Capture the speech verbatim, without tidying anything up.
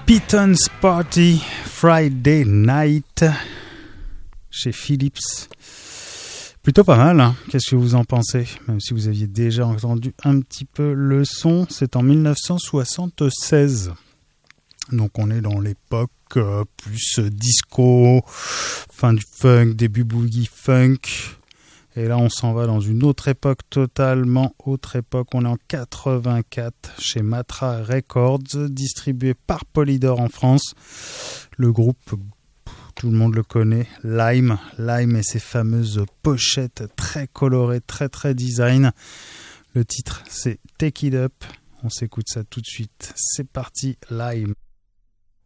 Piton's Party Friday Night chez Philips. Plutôt pas mal, hein. Qu'est-ce que vous en pensez? Même si vous aviez déjà entendu un petit peu le son, c'est en dix-neuf cent soixante-seize. Donc on est dans l'époque euh, plus disco, fin du funk, début boogie funk. Et là on s'en va dans une autre époque, totalement autre époque. On est en quatre-vingt-quatre chez Matra Records, distribué par Polydor en France. Le groupe, tout le monde le connaît, Lime. Lime et ses fameuses pochettes très colorées, très très design. Le titre c'est Take It Up. On s'écoute ça tout de suite. C'est parti, Lime.